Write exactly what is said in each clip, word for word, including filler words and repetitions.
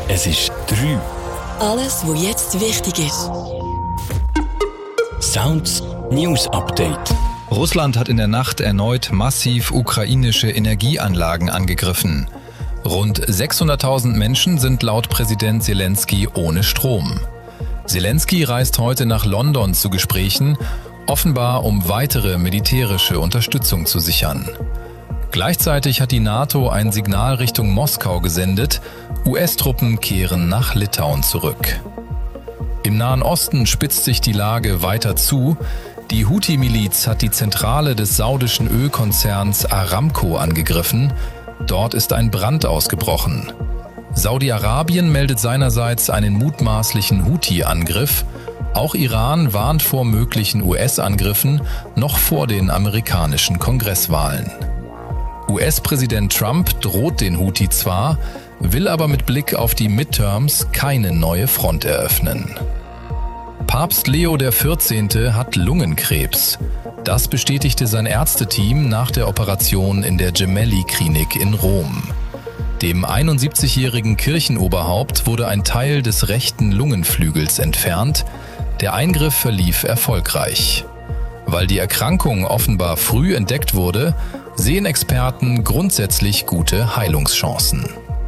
Es ist drei. Alles, was jetzt wichtig ist. Sounds News Update. Russland hat in der Nacht erneut massiv ukrainische Energieanlagen angegriffen. Rund sechshunderttausend Menschen sind laut Präsident Selenskyj ohne Strom. Selenskyj reist heute nach London zu Gesprächen, offenbar um weitere militärische Unterstützung zu sichern. Gleichzeitig hat die NATO ein Signal Richtung Moskau gesendet, U S-Truppen kehren nach Litauen zurück. Im Nahen Osten spitzt sich die Lage weiter zu. Die Houthi-Miliz hat die Zentrale des saudischen Ölkonzerns Aramco angegriffen. Dort ist ein Brand ausgebrochen. Saudi-Arabien meldet seinerseits einen mutmaßlichen Houthi-Angriff. Auch Iran warnt vor möglichen U S-Angriffen noch vor den amerikanischen Kongresswahlen. U S-Präsident Trump droht den Houthi zwar, will aber mit Blick auf die Midterms keine neue Front eröffnen. Papst Leo der vierzehnte hat Lungenkrebs. Das bestätigte sein Ärzteteam nach der Operation in der Gemelli-Klinik in Rom. Dem einundsiebzigjährigen Kirchenoberhaupt wurde ein Teil des rechten Lungenflügels entfernt. Der Eingriff verlief erfolgreich. Weil die Erkrankung offenbar früh entdeckt wurde, sehen Experten grundsätzlich gute Heilungschancen.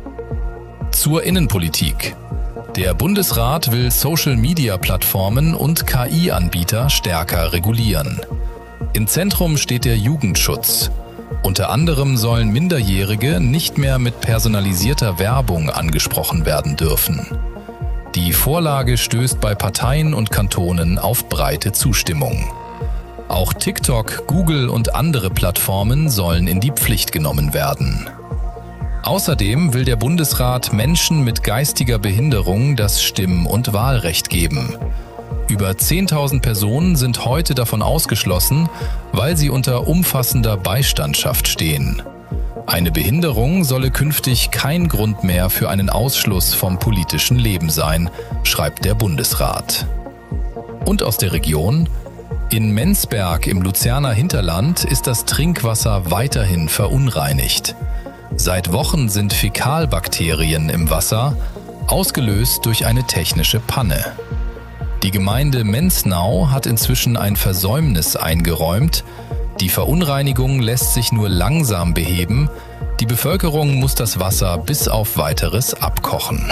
Zur Innenpolitik. Der Bundesrat will Social-Media-Plattformen und K I-Anbieter stärker regulieren. Im Zentrum steht der Jugendschutz. Unter anderem sollen Minderjährige nicht mehr mit personalisierter Werbung angesprochen werden dürfen. Die Vorlage stößt bei Parteien und Kantonen auf breite Zustimmung. Auch TikTok, Google und andere Plattformen sollen in die Pflicht genommen werden. Außerdem will der Bundesrat Menschen mit geistiger Behinderung das Stimm- und Wahlrecht geben. Über zehntausend Personen sind heute davon ausgeschlossen, weil sie unter umfassender Beistandschaft stehen. Eine Behinderung solle künftig kein Grund mehr für einen Ausschluss vom politischen Leben sein, schreibt der Bundesrat. Und aus der Region: In Menzberg im Luzerner Hinterland ist das Trinkwasser weiterhin verunreinigt. Seit Wochen sind Fäkalbakterien im Wasser, ausgelöst durch eine technische Panne. Die Gemeinde Menznau hat inzwischen ein Versäumnis eingeräumt. Die Verunreinigung lässt sich nur langsam beheben. Die Bevölkerung muss das Wasser bis auf Weiteres abkochen.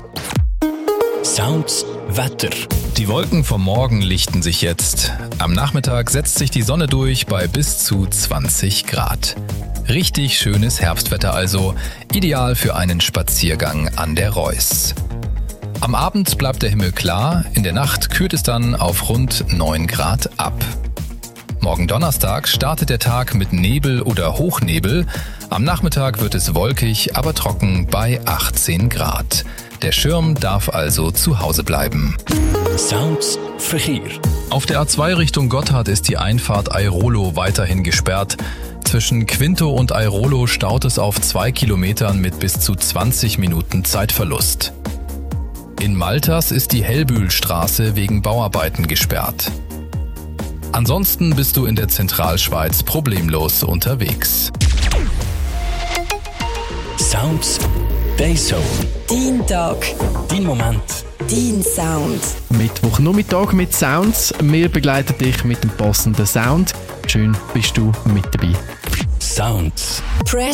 Sounds Wetter. Die Wolken vom Morgen lichten sich jetzt. Am Nachmittag setzt sich die Sonne durch bei bis zu zwanzig Grad. Richtig schönes Herbstwetter also, ideal für einen Spaziergang an der Reuss. Am Abend bleibt der Himmel klar, in der Nacht kühlt es dann auf rund neun Grad ab. Morgen Donnerstag startet der Tag mit Nebel oder Hochnebel. Am Nachmittag wird es wolkig, aber trocken bei achtzehn Grad. Der Schirm darf also zu Hause bleiben. Sounds Verkehr. Auf der A zwei Richtung Gotthard ist die Einfahrt Airolo weiterhin gesperrt. Zwischen Quinto und Airolo staut es auf zwei Kilometern mit bis zu zwanzig Minuten Zeitverlust. In Malters ist die Hellbühlstraße wegen Bauarbeiten gesperrt. Ansonsten bist du in der Zentralschweiz problemlos unterwegs. Sounds Dayzone. Dein Tag. Dein Moment. Dein Sound. Mittwochnachmittag mit Sounds. Wir begleiten dich mit dem passenden Sound. Schön bist du mit dabei. Sounds. Press